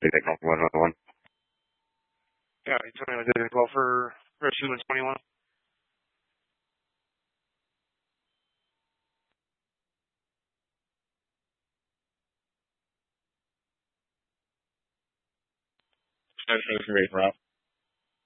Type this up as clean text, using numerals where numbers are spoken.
Think they come from another one? Yeah, 21 did well for Red Shoe in 21. Ready for Rob.